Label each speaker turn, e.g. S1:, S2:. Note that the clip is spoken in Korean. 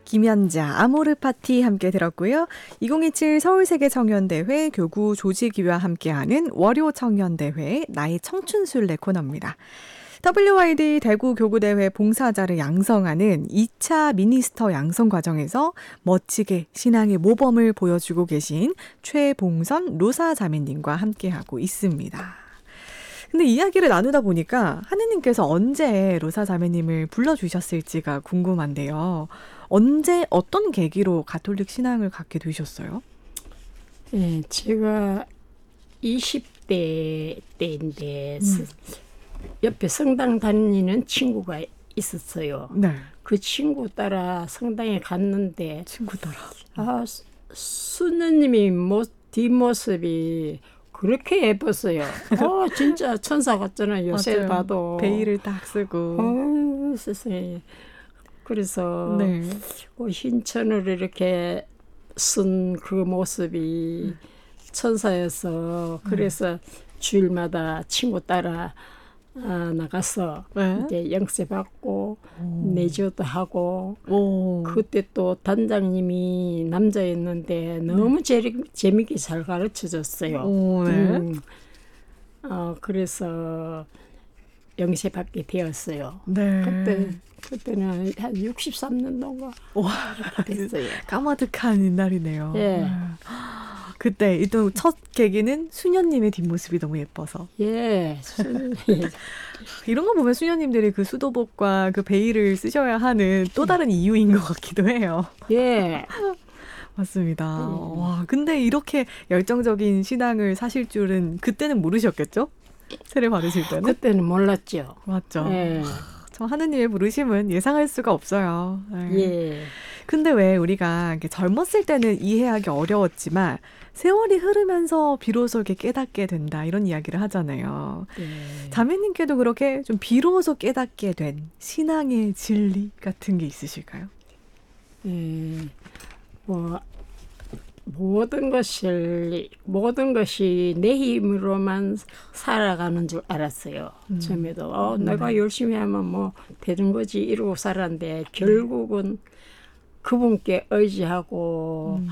S1: 김연자 아모르 파티 함께 들었고요. 2027 서울세계청년대회 교구 조직위와 함께하는 월요청년대회 나의 청춘술래 코너입니다. WYD 대구 교구대회 봉사자를 양성하는 2차 미니스터 양성 과정에서 멋지게 신앙의 모범을 보여주고 계신 최봉선 로사자매님과 함께하고 있습니다. 근데 이야기를 나누다 보니까 하느님께서 언제 로사자매님을 불러주셨을지가 궁금한데요. 언제 어떤 계기로 가톨릭 신앙을 갖게 되셨어요?
S2: 네, 제가 20대 때인데 옆에 성당 다니는 친구가 있었어요.
S1: 네.
S2: 그 친구 따라 성당에 갔는데
S1: 친구 따라.
S2: 수녀님이 뒷모습이 그렇게 예뻤어요. 진짜 천사 같잖아요. 요새
S1: 맞아요.
S2: 봐도.
S1: 베일을 딱 쓰고.
S2: 세상에. 그래서
S1: 네.
S2: 흰 천으로 이렇게 쓴 그 모습이 천사여서 그래서 주일마다 친구 따라 나가서
S1: 네?
S2: 이제 영세 받고 내조도 하고
S1: 오.
S2: 그때 또 단장님이 남자였는데 너무 재밌게 잘 가르쳐줬어요.
S1: 오, 네.
S2: 그래서 영세 받게 되었어요.
S1: 네.
S2: 그때는 한 63년도인가
S1: 와,
S2: 됐어요.
S1: 까마득한 옛날이네요.
S2: 예.
S1: 그때 일단 첫 계기는 수녀님의 뒷모습이 너무 예뻐서.
S2: 예.
S1: 이런 거 보면 수녀님들이 그 수도복과 그 베일을 쓰셔야 하는 또 다른 이유인 것 같기도 해요.
S2: 예.
S1: 맞습니다. 와, 근데 이렇게 열정적인 신앙을 사실 줄은 그때는 모르셨겠죠? 세례 받으실 때는?
S2: 그때는 몰랐죠.
S1: 맞죠.
S2: 예.
S1: 저 하느님의 부르심은 예상할 수가 없어요. 네.
S2: 예.
S1: 근데 왜 우리가 이렇게 젊었을 때는 이해하기 어려웠지만 세월이 흐르면서 비로소 이렇게 깨닫게 된다 이런 이야기를 하잖아요.
S2: 예.
S1: 자매님께도 그렇게 좀 비로소 깨닫게 된 신앙의 진리 같은 게 있으실까요?
S2: 모든 것이 내 힘으로만 살아가는 줄 알았어요. 처음에도 내가 열심히 하면 뭐 되는 거지 이러고 살았는데 결국은 그분께 의지하고